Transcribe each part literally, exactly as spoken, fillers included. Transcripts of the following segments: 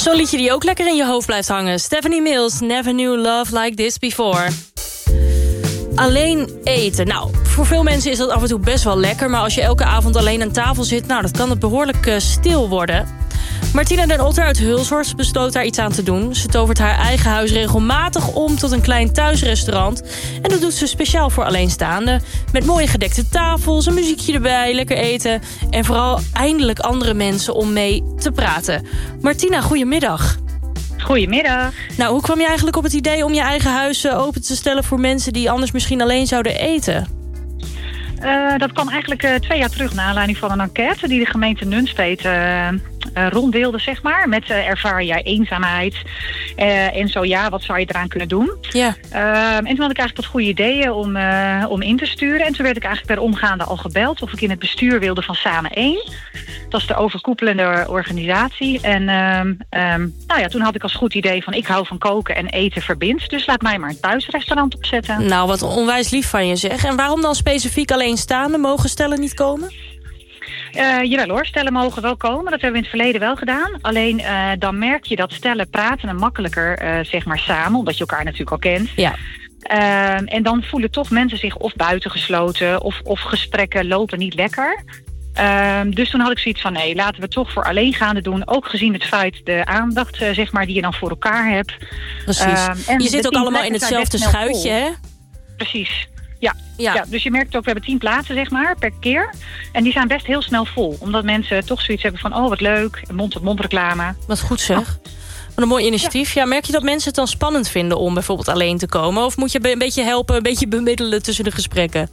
Zo'n liedje die ook lekker in je hoofd blijft hangen. Stephanie Mills, Never Knew Love Like This Before. Alleen eten. Nou, voor veel mensen is dat af en toe best wel lekker. Maar als je elke avond alleen aan tafel zit, nou, dat kan het behoorlijk uh, stil worden. Martina den Otter uit Hulshorst besloot daar iets aan te doen. Ze tovert haar eigen huis regelmatig om tot een klein thuisrestaurant. En dat doet ze speciaal voor alleenstaanden. Met mooie gedekte tafels, een muziekje erbij, lekker eten. En vooral eindelijk andere mensen om mee te praten. Martina, goedemiddag. Goedemiddag. Nou, hoe kwam je eigenlijk op het idee om je eigen huis open te stellen voor mensen die anders misschien alleen zouden eten? Uh, dat kwam eigenlijk uh, twee jaar terug naar aanleiding van een enquête die de gemeente Nunspeet uh, uh, ronddeelde, zeg maar. Met uh, ervaar jij eenzaamheid? Uh, en zo ja, wat zou je eraan kunnen doen? Ja. Uh, en toen had ik eigenlijk wat goede ideeën om, uh, om in te sturen. En toen werd ik eigenlijk per omgaande al gebeld of ik in het bestuur wilde van Samen één. Dat is de overkoepelende organisatie. En uh, um, nou ja, toen had ik als goed idee van ik hou van koken en eten verbindt. Dus laat mij maar een thuisrestaurant opzetten. Nou, wat onwijs lief van je zeg. En waarom dan specifiek alleenstaanden? Mogen stellen niet komen? Uh, jawel hoor, stellen mogen wel komen. Dat hebben we in het verleden wel gedaan. Alleen uh, dan merk je dat stellen praten en makkelijker uh, zeg maar samen. Omdat je elkaar natuurlijk al kent. Ja. Uh, en dan voelen toch mensen zich of buitengesloten of, of gesprekken lopen niet lekker. Uh, dus toen had ik zoiets van nee, laten we toch voor alleengaande doen. Ook gezien het feit de aandacht uh, zeg maar, die je dan voor elkaar hebt. Precies. Uh, en je zit ook allemaal in hetzelfde schuitje, hè? Precies. Ja, ja. ja, dus je merkt ook, we hebben tien plaatsen zeg maar per keer. En die zijn best heel snel vol. Omdat mensen toch zoiets hebben van, oh wat leuk, mond-tot-mond reclame. Wat goed zeg. Oh. Wat een mooi initiatief. Ja. ja, merk je dat mensen het dan spannend vinden om bijvoorbeeld alleen te komen? Of moet je een beetje helpen, een beetje bemiddelen tussen de gesprekken?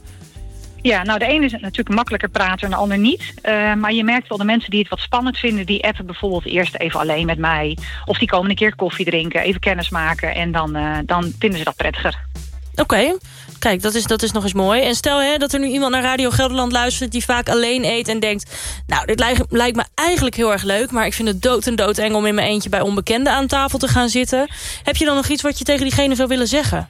Ja, nou de ene is natuurlijk makkelijker praten en de ander niet. Uh, maar je merkt wel de mensen die het wat spannend vinden, die appen bijvoorbeeld eerst even alleen met mij. Of die komen een keer koffie drinken, even kennis maken en dan, uh, dan vinden ze dat prettiger. Oké, okay. Kijk, dat is, dat is nog eens mooi. En stel hè, dat er nu iemand naar Radio Gelderland luistert die vaak alleen eet en denkt, nou, dit lijkt, lijkt me eigenlijk heel erg leuk, maar ik vind het dood en dood eng om in mijn eentje bij onbekenden aan tafel te gaan zitten. Heb je dan nog iets wat je tegen diegene zou willen zeggen?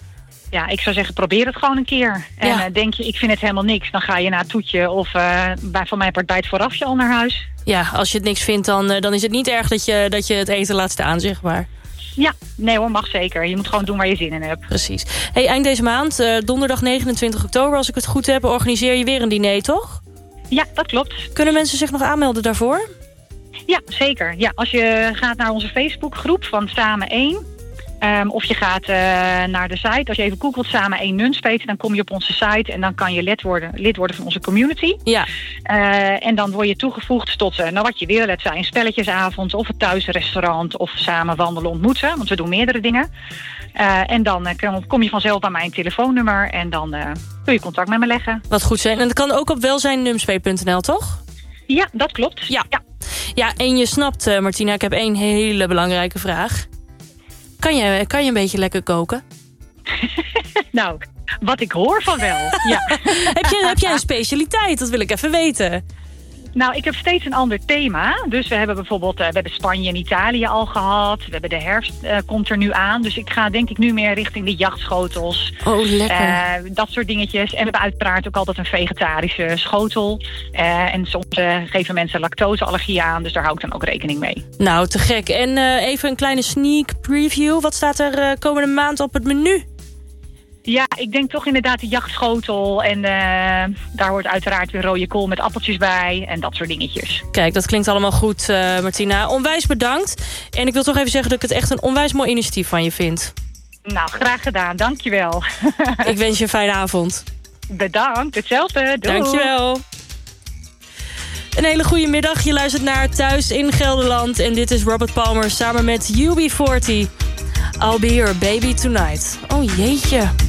Ja, ik zou zeggen, probeer het gewoon een keer. En ja. uh, denk je, ik vind het helemaal niks, dan ga je naar het toetje of uh, bij van mijn partij het voorafje al naar huis. Ja, als je het niks vindt, dan, uh, dan is het niet erg dat je, dat je het eten laat staan, zeg maar. Ja, nee hoor, mag zeker. Je moet gewoon doen waar je zin in hebt. Precies. Hey, eind deze maand, uh, donderdag negenentwintig oktober, als ik het goed heb, organiseer je weer een diner, toch? Ja, dat klopt. Kunnen mensen zich nog aanmelden daarvoor? Ja, zeker. Ja, als je gaat naar onze Facebookgroep van Samen één... Um, of je gaat uh, naar de site. Als je even googelt Samen één Nunspeet, dan kom je op onze site en dan kan je lid worden, lid worden van onze community. Ja. Uh, en dan word je toegevoegd tot uh, nou wat je wil. Het zijn spelletjesavond of het thuisrestaurant of samen wandelen ontmoeten. Want we doen meerdere dingen. Uh, en dan uh, kom je vanzelf bij mijn telefoonnummer en dan uh, kun je contact met me leggen. Wat goed zijn. En dat kan ook op welzijn nunspeet punt n l, toch? Ja, dat klopt. Ja, ja. ja en je snapt, uh, Martina, ik heb één hele belangrijke vraag. Kan je, kan je een beetje lekker koken? Nou, wat ik hoor van wel, ja. heb, je, heb jij een specialiteit? Dat wil ik even weten. Nou, ik heb steeds een ander thema. Dus we hebben bijvoorbeeld uh, we hebben Spanje en Italië al gehad. We hebben de herfst uh, komt er nu aan. Dus ik ga denk ik nu meer richting de jachtschotels. Oh, lekker. Uh, dat soort dingetjes. En we hebben uiteraard ook altijd een vegetarische schotel. Uh, en soms uh, geven mensen lactoseallergie aan. Dus daar hou ik dan ook rekening mee. Nou, te gek. En uh, even een kleine sneak preview. Wat staat er uh, komende maand op het menu? Ja, ik denk toch inderdaad de jachtschotel. En uh, daar hoort uiteraard weer rode kool met appeltjes bij. En dat soort dingetjes. Kijk, dat klinkt allemaal goed, uh, Martina. Onwijs bedankt. En ik wil toch even zeggen dat ik het echt een onwijs mooi initiatief van je vind. Nou, graag gedaan. Dankjewel. Ik wens je een fijne avond. Bedankt. Hetzelfde. Doei. Dankjewel. Een hele goede middag. Je luistert naar Thuis in Gelderland. En dit is Robert Palmer samen met U B veertig. I'll be your baby tonight. Oh jeetje.